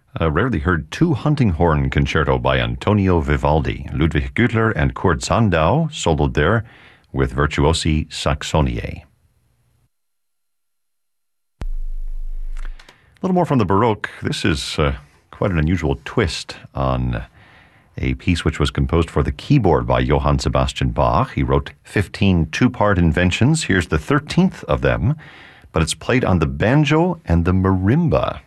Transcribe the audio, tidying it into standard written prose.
A rarely heard two hunting horn concerto by Antonio Vivaldi. Ludwig Gütler and Kurt Sandau soloed there with Virtuosi Saxoniae. A little more from the Baroque. This is quite an unusual twist on a piece which was composed for the keyboard by Johann Sebastian Bach. He wrote 15 two-part inventions. Here's the 13th of them, but it's played on the banjo and the marimba.